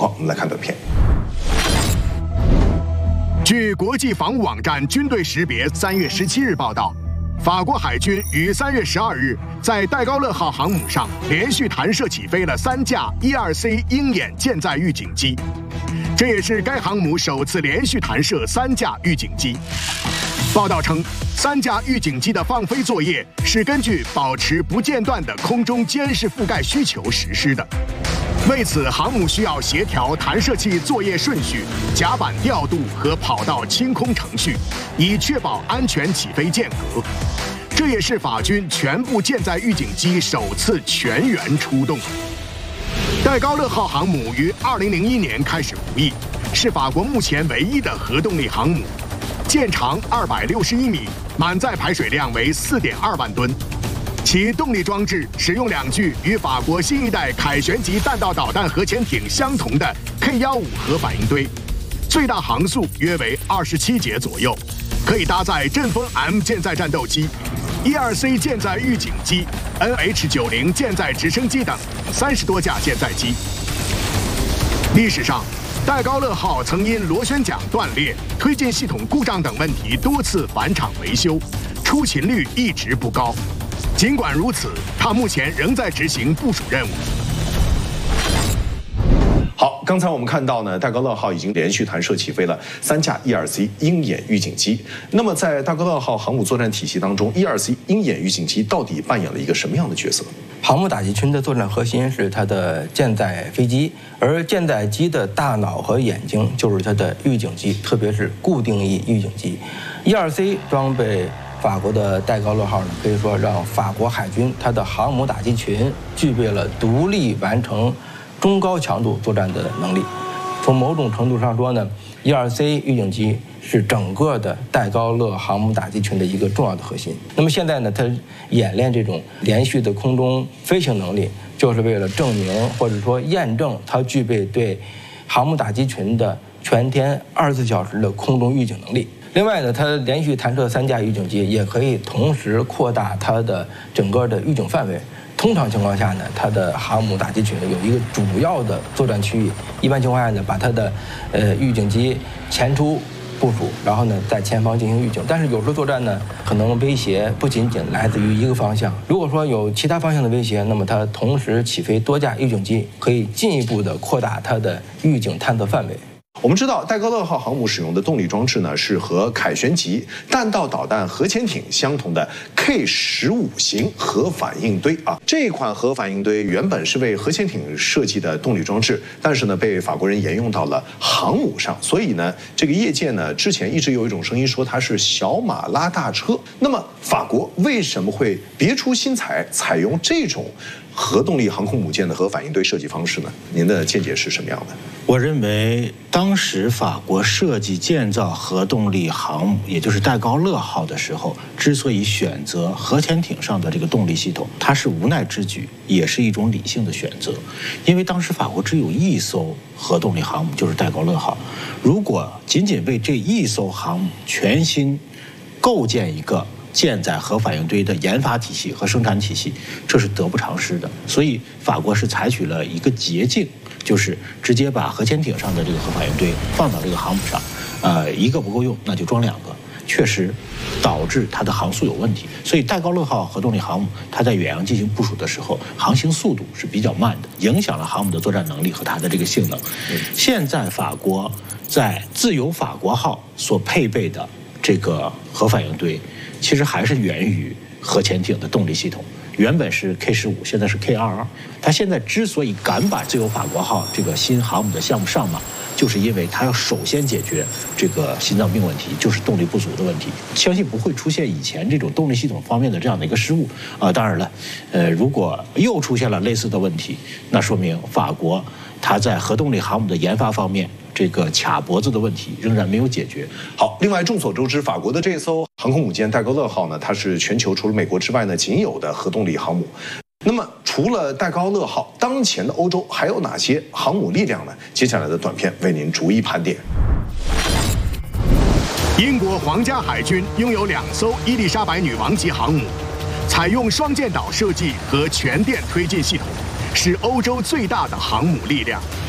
况，我们来看短片。 据国际防务网站军队识别3月17日报道，法国海军于3月12日在戴高乐号航母上连续弹射起飞了3架12C 鹰眼舰载预警机，这也是该航母首次连续弹射3架预警机。报道称，3架预警机的放飞作业是根据保持不间断的空中监视覆盖需求实施的。为此，航母需要协调弹射器作业顺序、甲板调度和跑道清空程序，以确保安全起飞间隔。这也是法军全部舰载预警机首次全员出动。戴高乐号航母于2001年开始服役，是法国目前唯一的核动力航母，舰长261米，满载排水量为4.2万吨。其动力装置使用2具与法国新一代凯旋级弹道导弹核潜艇相同的 K-15核反应堆，最大航速约为27节左右，可以搭载阵风 M 舰载战斗机、12C 舰载预警机、NH-90 舰载直升机等30多架舰载机。历史上，戴高乐号曾因螺旋桨断裂、推进系统故障等问题多次返厂维修，出勤率一直不高。尽管如此，它目前仍在执行部署任务。 好，刚才我们看到呢，戴高乐号已经连续弹射起飞了3架 12C 鹰眼预警机。那么，在戴高乐号航母作战体系当中，12C 鹰眼预警机到底扮演了一个什么样的角色？ 航母打击群的作战核心是它的舰载飞机，而舰载机的大脑和眼睛就是它的预警机，特别是固定翼预警机。12C 装备法国的戴高乐号呢，可以说让法国海军它的航母打击群具备了独立完成中高强度作战的能力。从某种程度上说呢，12C 预警机是整个的戴高乐航母打击群的一个重要的核心。那么现在呢，它演练这种连续的空中飞行能力，就是为了证明或者说验证它具备对航母打击群的全天24小时的空中预警能力。另外呢，它连续弹射3架预警机，也可以同时扩大它的整个的预警范围。通常情况下呢，它的航母打击群有一个主要的作战区域，一般情况下呢，把它的预警机前出部署，然后呢在前方进行预警。但是有时候作战呢，可能威胁不仅仅来自于一个方向。如果说有其他方向的威胁，那么它同时起飞多架预警机，可以进一步的扩大它的预警探测范围。 我们知道，戴高乐号航母使用的动力装置呢，是和凯旋级弹道导弹核潜艇相同的 K-15型核反应堆啊。这款核反应堆原本是为核潜艇设计的动力装置，但是呢，被法国人沿用到了航母上。所以呢，这个业界呢，之前一直有一种声音说它是小马拉大车。那么，法国为什么会别出心裁，采用这种核动力航空母舰的核反应堆设计方式呢？您的见解是什么样的？ 我认为，当时法国设计建造核动力航母，也就是戴高乐号的时候，之所以选择核潜艇上的这个动力系统，它是无奈之举，也是一种理性的选择。因为当时法国只有1艘核动力航母，就是戴高乐号。如果仅仅为这1艘航母全新构建一个舰载核反应堆的研发体系和生产体系，这是得不偿失的。所以法国是采取了一个捷径，就是直接把核潜艇上的这个核反应堆放到这个航母上，一个不够用，那就装2个，确实导致它的航速有问题。所以戴高乐号核动力航母，它在远洋进行部署的时候，航行速度是比较慢的，影响了航母的作战能力和它的这个性能。现在法国在自由法国号所配备的这个核反应堆，其实还是源于核潜艇的动力系统。原本是 K-15，现在是 K-22。它现在之所以敢把自由法国号这个新航母的项目上马，就是因为它要首先解决这个心脏病问题，就是动力不足的问题。相信不会出现以前这种动力系统方面的这样的一个失误啊。当然了，如果又出现了类似的问题，那说明法国它在核动力航母的研发方面，这个卡脖子的问题仍然没有解决。 好，另外众所周知，法国的这艘航空母舰戴高乐号呢，它是全球除了美国之外呢仅有的核动力航母。那么除了戴高乐号，当前的欧洲还有哪些航母力量呢？接下来的短片为您逐一盘点。 英国皇家海军拥有2艘伊丽莎白女王级航母，采用双舰岛设计和全电推进系统，是欧洲最大的航母力量。